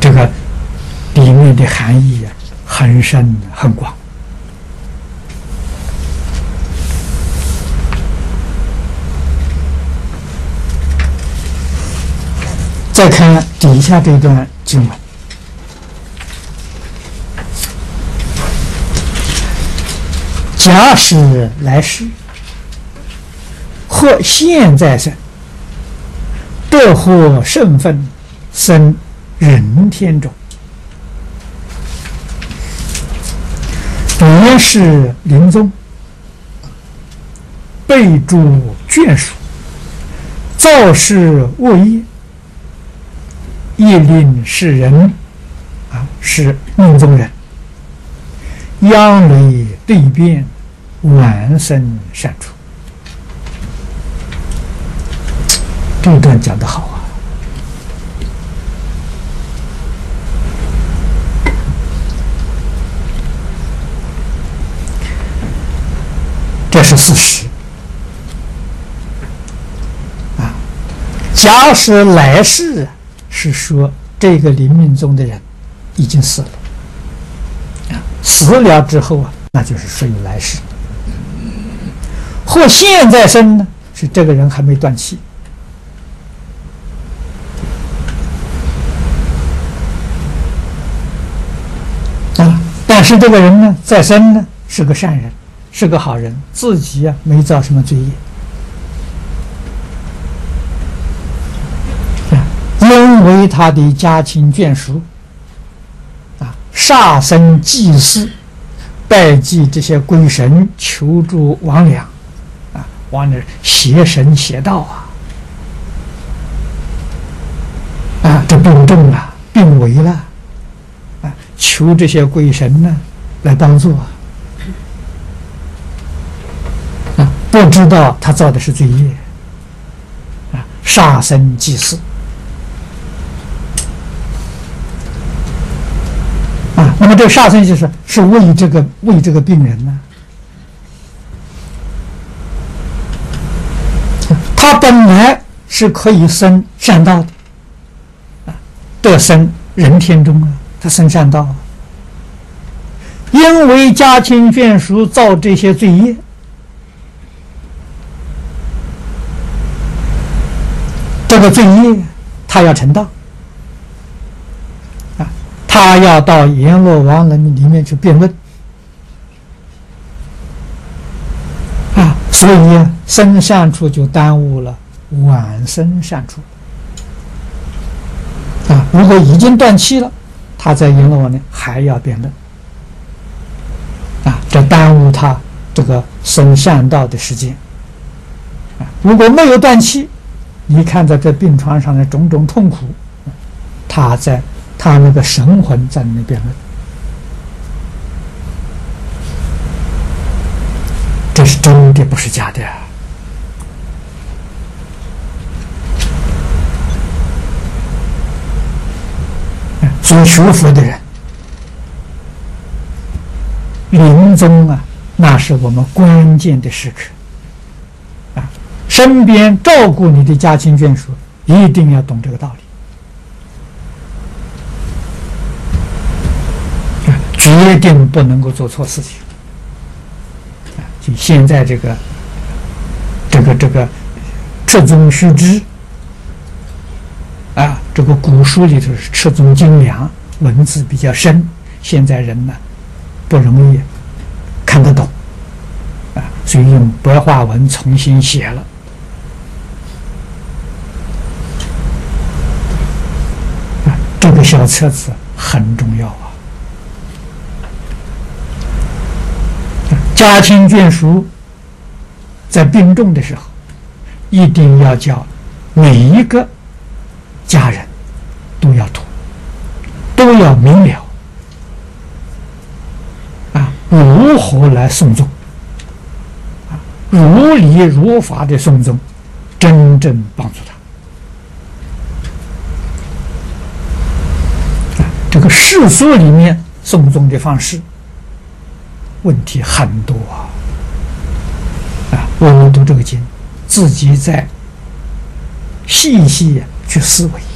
这个里面的含义很深很广。再看底下这段经文，假使来世或现在生，得获圣分，生人天中，原是临终，备诸眷属，造事恶业，亦令世人是命中人，央雷对变，晚生善处。这段讲得好啊！这是事实啊。假使来世是说这个临命终的人已经死了死了之后那就是属于来世。或现在生呢，是这个人还没断气但是这个人呢，在生呢是个善人，是个好人，自己没造什么罪业，因为他的家亲眷属杀生祭祀，拜祭这些鬼神，求助魍魉往那邪神邪道这病重了，病危了求这些鬼神呢来帮助不知道他造的是罪业杀生祭祀那么这个杀生就是为这个病人呢他本来是可以生善道的得生人天中他生善道因为家亲眷属造这些罪业，这个罪业他要承担他要到阎罗王里面去辩论所以生善处就耽误了晚生善处如果已经断气了，他在阎罗王呢还要辩论这耽误他这个生善道的时间如果没有断气，你看在这病床上的种种痛苦，他那个神魂在那边论，这是真的，不是假的所以学佛的人临终那是我们关键的时刻身边照顾你的家亲眷属一定要懂这个道理决定不能够做错事情就现在这个赤宗须知这个古书里头是赤宗精良，文字比较深，现在人呢不容易看得懂所以用白话文重新写了这个小册子很重要家亲眷属在病重的时候一定要叫每一个家人都要读，都要明了如何来诵宗如理如法的诵宗，真正帮助他这个世俗里面诵宗的方式问题很多我们读这个经自己再细细去思维